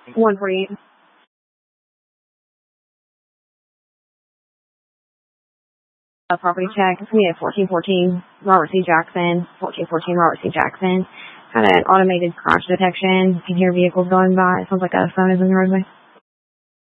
148. Property check. We have 1414 Robert C. Jackson. 1414 Robert C. Jackson. Had an automated crash detection. You can hear vehicles going by. It sounds like a phone is in the roadway.